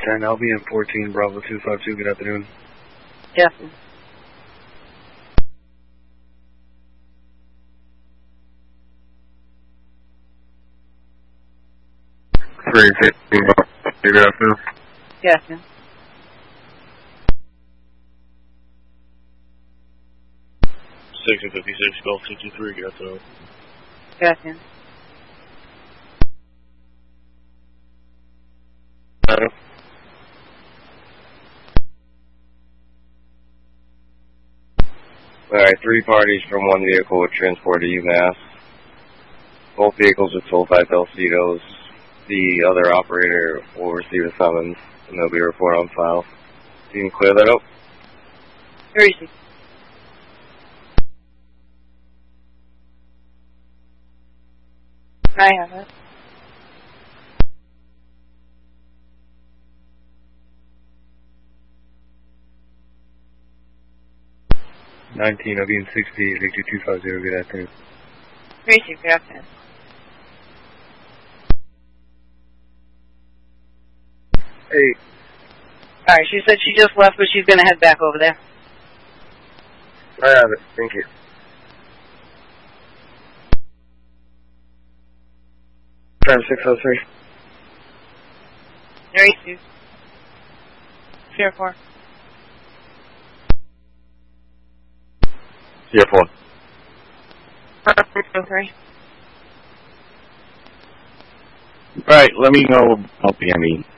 10, LBM 14, Bravo 252, good afternoon. Yes. 315, good afternoon. Yes. 656, Gulf 223, good afternoon. Yes. Alright, 3 parties from 1 vehicle with transport to UMass. Both vehicles are told by Belcitos. The other operator will receive a summons, and there'll be a report on file. You can clear that up? Very easy. I have it. LBM 60, 8250, good afternoon. Very easy, good afternoon. Hey. Alright, she said she just left, but she's going to head back over there. I have it, thank you. Prime 603. Very easy. Sierra 4. CF1. Prime 603. Right, let me know about the ending.